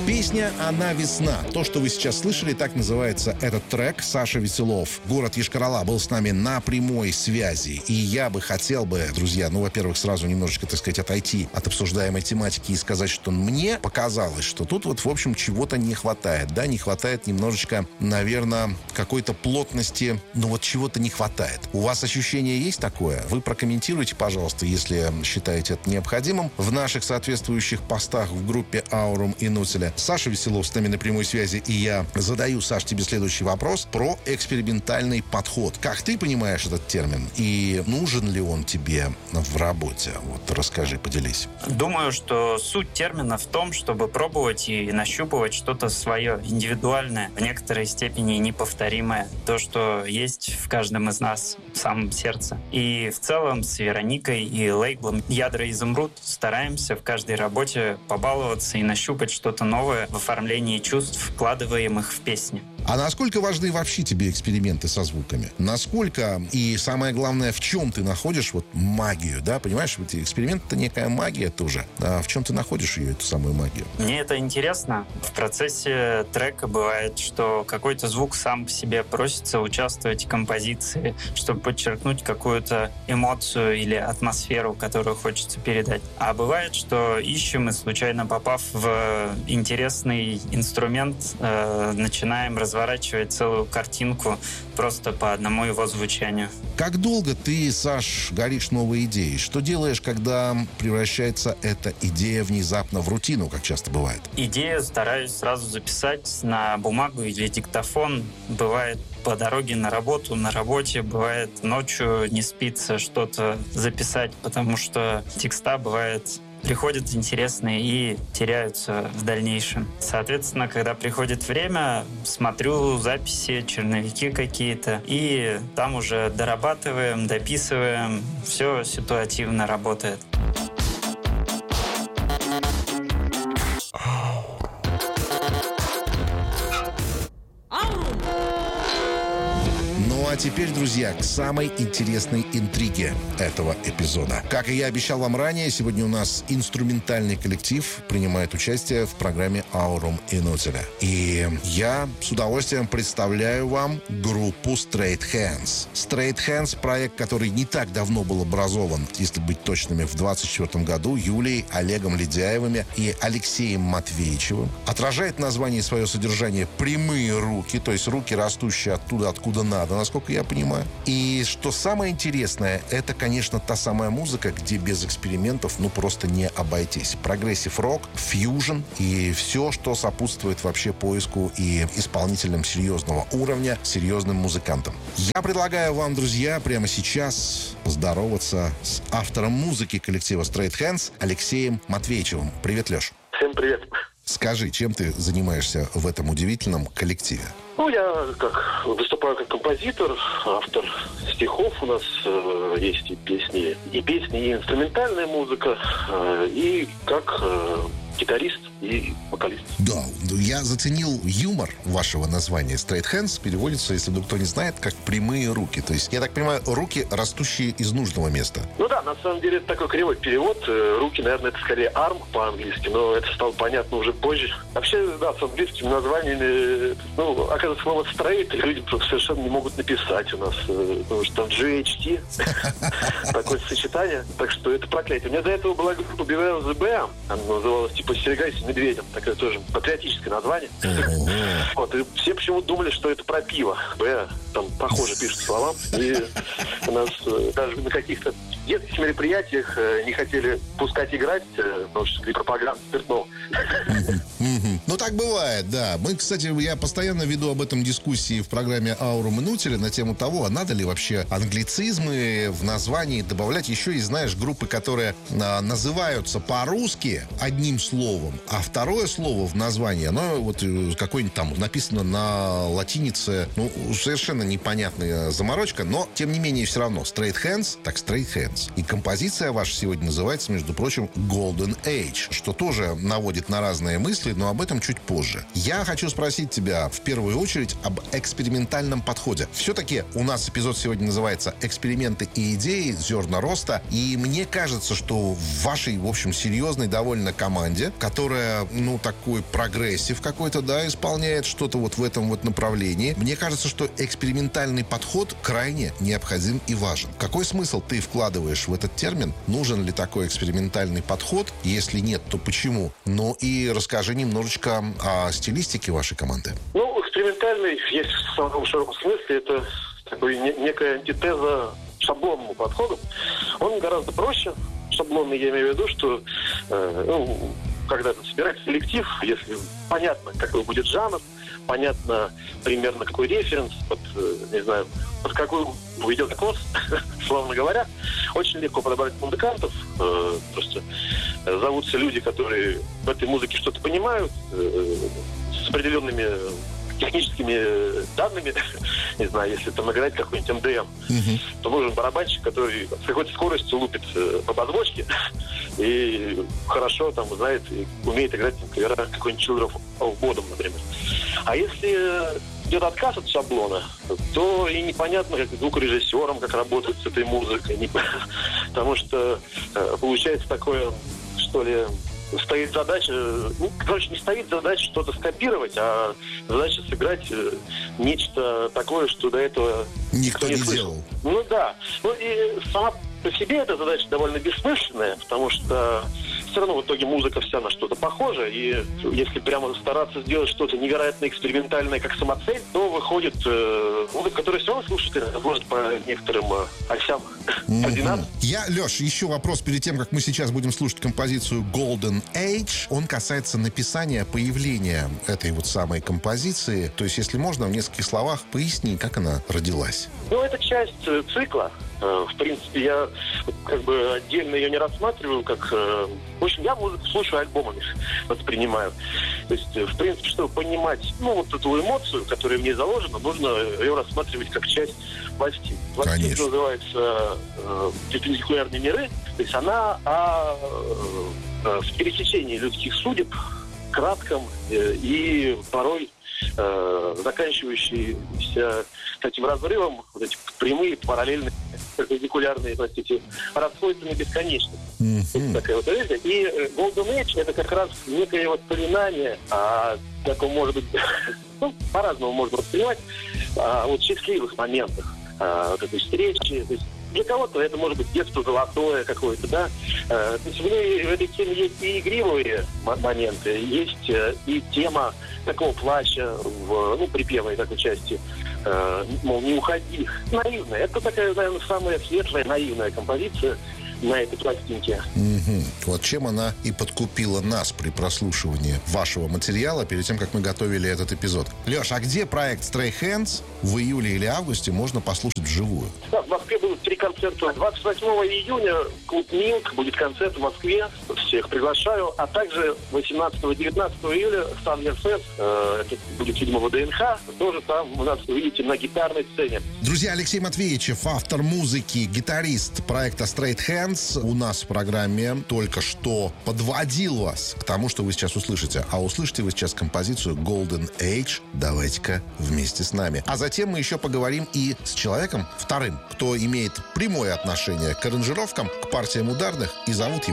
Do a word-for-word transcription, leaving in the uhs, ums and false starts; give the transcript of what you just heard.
Песня «Она весна». То, что вы сейчас слышали, так называется этот трек. Саша Веселов, город Йошкар-Ола, был с нами на прямой связи. И я бы хотел бы, друзья, ну, во-первых, сразу немножечко, так сказать, отойти от обсуждаемой тематики и сказать, что мне показалось, что тут вот, в общем, чего-то не хватает. Да, не хватает немножечко, наверное, какой-то плотности, ну, вот чего-то не хватает. У вас ощущение есть такое? Вы прокомментируйте, пожалуйста, если считаете это необходимым, в наших соответствующих постах в группе Аурум и Нутеля. Саша Веселов с нами на прямой связи, и я задаю, Саш, тебе следующий вопрос про экспериментальный подход. Как ты понимаешь этот термин? И нужен ли он тебе в работе? Вот расскажи, поделись. Думаю, что суть термина в том, чтобы пробовать и нащупывать что-то свое, индивидуальное, в некоторой степени неповторимое. То, что есть в каждом из нас в самом сердце. И в целом с Вероникой и лейблом «Ядра Изумруд» стараемся в каждой работе побаловаться и нащупать что-то новое в оформлении чувств, вкладываемых в песни. А насколько важны вообще тебе эксперименты со звуками? Насколько, и самое главное, в чем ты находишь вот магию, да? Понимаешь, вот эксперимент — это некая магия тоже. А в чем ты находишь ее, эту самую магию? Мне это интересно. В процессе трека бывает, что какой-то звук сам по себе просится участвовать в композиции, чтобы подчеркнуть какую-то эмоцию или атмосферу, которую хочется передать. А бывает, что ищем и, случайно попав в интересный инструмент, э, начинаем развивать разворачивать целую картинку просто по одному его звучанию. Как долго ты, Саш, горишь новой идеей? Что делаешь, когда превращается эта идея внезапно в рутину, как часто бывает? Идею стараюсь сразу записать на бумагу или диктофон. Бывает по дороге на работу, на работе, бывает ночью не спится что-то записать, потому что текста бывает приходят интересные и теряются в дальнейшем. Соответственно, когда приходит время, смотрю записи, черновики какие-то, и там уже дорабатываем, дописываем. Все ситуативно работает. Ну а теперь, друзья, к самой интересной интриге этого эпизода. Как и я обещал вам ранее, сегодня у нас инструментальный коллектив принимает участие в программе Аурум и Нутеля. И я с удовольствием представляю вам группу Straight Hands. Straight Hands — проект, который не так давно был образован, если быть точными, в двадцать четвёртом году Юлией, Олегом Ледяевыми и Алексеем Матвеичевым. Отражает название свое содержание «Прямые руки», то есть руки, растущие оттуда, откуда надо, насколько я понимаю. И что самое интересное, это, конечно, та самая музыка, где без экспериментов ну просто не обойтись. Прогрессив-рок, фьюжн и все, что сопутствует вообще поиску и исполнителям серьезного уровня, серьезным музыкантам. Я предлагаю вам, друзья, прямо сейчас поздороваться с автором музыки коллектива Straight Hands Алексеем Матвеичевым. Привет, Леш. Всем привет. Скажи, чем ты занимаешься в этом удивительном коллективе? Ну, я как выступаю как композитор, автор стихов. У нас э, есть и песни, и песни, и инструментальная музыка, э, и как э, гитарист и вокалист. Да, я заценил юмор вашего названия. Straight Hands переводится, если вдруг кто не знает, как прямые руки. То есть, я так понимаю, руки, растущие из нужного места. Ну да, на самом деле это такой кривой перевод. Руки, наверное, это скорее arm по-английски, но это стало понятно уже позже. Вообще, да, с английскими названиями, ну, оказывается, слово straight люди совершенно не могут написать у нас, потому что там джи эйч ти, такое сочетание. Так что это проклятие. У меня до этого была группа Beware of the Bear, она называлась типа «Остерегайся медведем», такое тоже патриотическое название. Вот, и все почему-то думали, что это про пиво. Б, там похоже пишут слова. И у нас даже на каких-то детских мероприятиях не хотели пускать играть, потому что пропаганда спиртного. Ну, так бывает, да. Мы, кстати, я постоянно веду об этом дискуссии в программе «Аурум и Нутеля» на тему того, а надо ли вообще англицизмы в названии добавлять. Еще и, знаешь, группы, которые а, называются по-русски одним словом, а второе слово в названии, оно вот какое-нибудь там написано на латинице, ну, совершенно непонятная заморочка, но, тем не менее, все равно Straight Hands, так Straight Hands. И композиция ваша сегодня называется, между прочим, Golden Age, что тоже наводит наводит на разные мысли, но об этом чуть позже. Я хочу спросить тебя в первую очередь об экспериментальном подходе. Все-таки у нас эпизод сегодня называется «Эксперименты и идеи. Зерна роста». И мне кажется, что в вашей, в общем, серьезной довольно команде, которая, ну, такой прогрессив какой-то, да, исполняет что-то вот в этом вот направлении, мне кажется, что экспериментальный подход крайне необходим и важен. Какой смысл ты вкладываешь в этот термин? Нужен ли такой экспериментальный подход? Если нет, то почему? Ну и расскажи немножечко о стилистике вашей команды. Ну, экспериментальный, есть в самом широком смысле, это такой не, некая антитеза шаблонному подходу. Он гораздо проще. Шаблонный, я имею в виду, что э, ну, когда собирается коллектив, если понятно, какой будет жанр, понятно примерно какой референс, под, не знаю, под какой уйдет курс, словно говоря, очень легко подобрать музыкантов. Э, просто зовутся люди, которые в этой музыке что-то понимают, э, с определенными техническими данными. Не знаю, если там играть какой-нибудь эм дэ эм, uh-huh. то нужен барабанщик, который с какой-то скоростью лупит э, по подзвучке и хорошо там знает и умеет играть там, кавера какой-нибудь Children of Bodom, например. А если идет отказ от шаблона, то и непонятно, как звукорежиссерам, как работать с этой музыкой. Не... Потому что э, получается такое, что ли, стоит задача, ну, короче, не стоит задача что-то скопировать, а задача сыграть э, нечто такое, что до этого никто не, не делал. Ну да. Ну и сама по себе эта задача довольно бессмысленная, потому что все равно в итоге музыка вся на что-то похожа, и если прямо стараться сделать что-то невероятно экспериментальное, как самоцель, то выходит э, музыка, которая все равно слушатель может по некоторым э, осям координат. Mm-hmm. Я, Леш, еще вопрос перед тем, как мы сейчас будем слушать композицию Golden Age. Он касается написания, появления этой вот самой композиции. То есть, если можно, в нескольких словах поясни, как она родилась. Ну, это часть э, цикла. Э, в принципе, я как бы отдельно ее не рассматриваю, как... Э, в общем, я музыку слушаю альбомами, воспринимаю. То есть, в принципе, чтобы понимать, ну, вот эту эмоцию, которая в ней заложена, нужно ее рассматривать как часть пластин. Пластин называется э, «Перпендикулярные миры». То есть она о, о, в пересечении людских судеб, кратком э, и порой э, заканчивающийся таким разрывом, вот эти прямые, параллельные, перпендикулярные, простите, расходятся на бесконечность. Mm-hmm. Такая вот речь. И Golden Age — это как раз некое воспоминание о таком, может быть, ну, по-разному можно воспринимать, о вот счастливых моментах, о вот этой встречи. То есть для кого-то это может быть детство золотое какое-то, да. То есть в, ней, в этой теме есть и игривые моменты, есть и тема такого плача в, ну, припевной такой части, мол, не уходи. Наивная. Это такая, наверное, самая светлая, наивная композиция на этой пластинке. Mm-hmm. Вот чем она и подкупила нас при прослушивании вашего материала перед тем, как мы готовили этот эпизод. Леш, а где проект Stray Hands в июле или августе можно послушать вживую? Да, в Москве будут три концерта. двадцать восьмого июня клуб Милк будет концерт в Москве. Всех приглашаю. А также восемнадцатого-девятнадцатого июля Sunler Fest. Э, это будет седьмого дэ эн ха. Тоже там вы нас увидите на гитарной сцене. Друзья, Алексей Матвеевичев, автор музыки, гитарист проекта Stray Hands, у нас в программе только что подводил вас к тому, что вы сейчас услышите. А услышите вы сейчас композицию Golden Age. Давайте-ка вместе с нами. А затем мы еще поговорим и с человеком вторым, кто имеет прямое отношение к аранжировкам, к партиям ударных, и зовут его